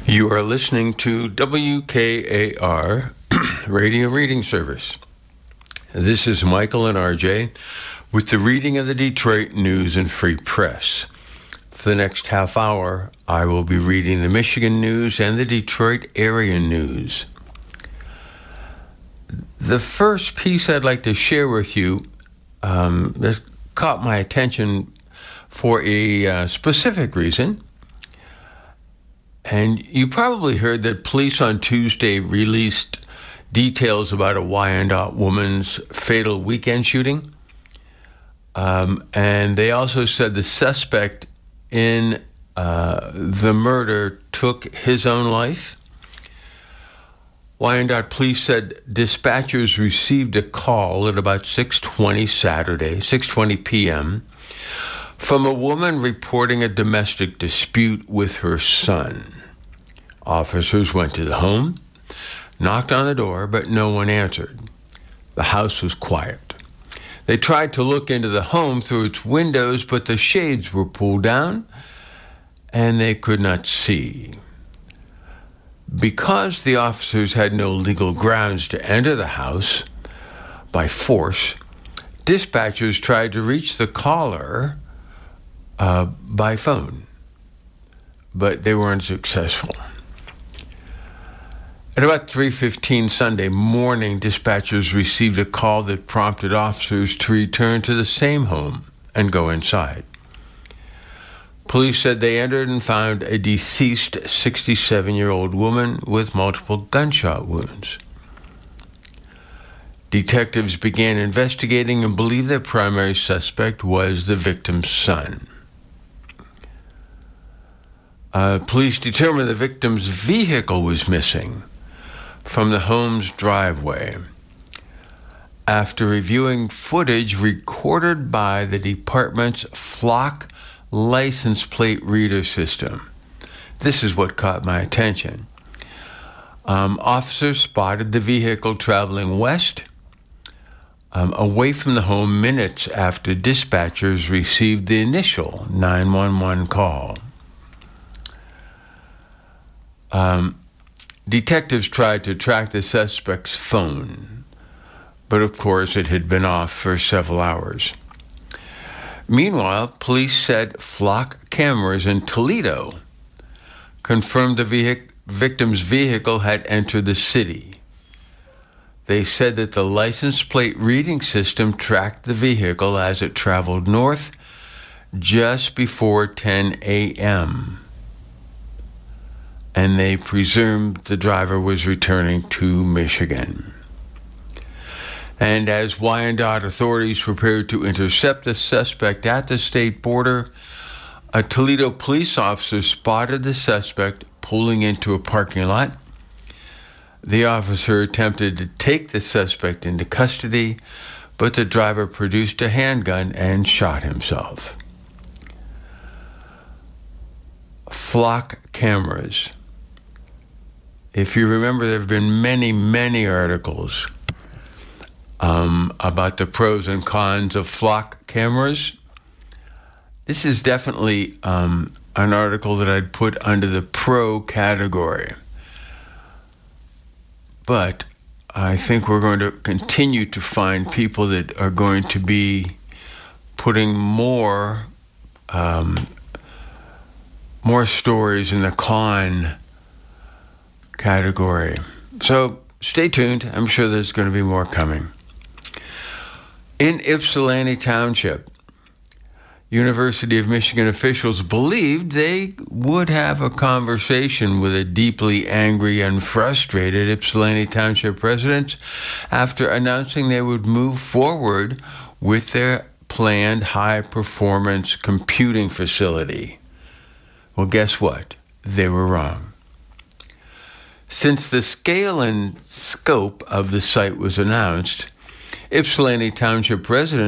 You are listening to WKAR Radio Reading Service. This is Michael and RJ with the reading of the Detroit News and Free Press. For the next half hour, I will be reading the Michigan News and the Detroit area news. The first piece I'd like to share with you that caught my attention for a specific reason. And you probably heard that police on Tuesday released details about a Wyandotte woman's fatal weekend shooting. And they also said the suspect in the murder took his own life. Wyandotte police said dispatchers received a call at about 6:20 Saturday, 6:20 p.m., from a woman reporting a domestic dispute with her son. Officers went to the home, knocked on the door, but no one answered. The house was quiet. They tried to look into the home through its windows, but the shades were pulled down, and they could not see. Because the officers had no legal grounds to enter the house by force, dispatchers tried to reach the caller by phone, but they weren't successful. At about 3:15 Sunday morning, dispatchers received a call that prompted officers to return to the same home and go inside. Police said they entered and found a deceased 67-year-old woman with multiple gunshot wounds. Detectives began investigating and believed their primary suspect was the victim's son. Police determined the victim's vehicle was missing from the home's driveway after reviewing footage recorded by the department's Flock license plate reader system. This is what caught my attention. Officers spotted the vehicle traveling west, away from the home minutes after dispatchers received the initial 911 call. Detectives tried to track the suspect's phone, but of course it had been off for several hours. Meanwhile, police said Flock cameras in Toledo confirmed the victim's vehicle had entered the city. They said that the license plate reading system tracked the vehicle as it traveled north just before 10 a.m., and they presumed the driver was returning to Michigan. And as Wyandotte authorities prepared to intercept the suspect at the state border, a Toledo police officer spotted the suspect pulling into a parking lot. The officer attempted to take the suspect into custody, but the driver produced a handgun and shot himself. Flock cameras. If you remember, there have been many articles about the pros and cons of Flock cameras. This is definitely an article that I'd put under the pro category. But I think we're going to continue to find people that are going to be putting more stories in the con category. So stay tuned. I'm sure there's going to be more coming. In Ypsilanti Township, University of Michigan officials believed they would have a conversation with a deeply angry and frustrated Ypsilanti Township residents after announcing they would move forward with their planned high-performance computing facility. Well, guess what? They were wrong. Since the scale and scope of the site was announced, Ypsilanti Township residents